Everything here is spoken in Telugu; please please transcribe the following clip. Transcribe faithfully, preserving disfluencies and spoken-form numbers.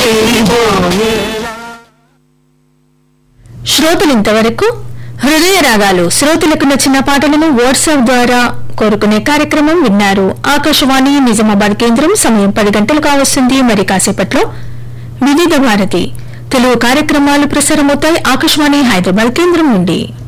శ్రోతలు ఇంతవరకు హృదయ రాగాలు శ్రోతలకు నచ్చిన పాటలను వాట్సాప్ ద్వారా కోరుకునే కార్యక్రమం విన్నారు. ఆకాశవాణి నిజామాబాద్ కేంద్రం సమయం పది గంటలు కావస్తుంది. మరి కాసేపట్లో వివిధ భారతి తెలుగు కార్యక్రమాలు ప్రసారమవుతాయి ఆకాశవాణి హైదరాబాద్ కేంద్రం నుండి.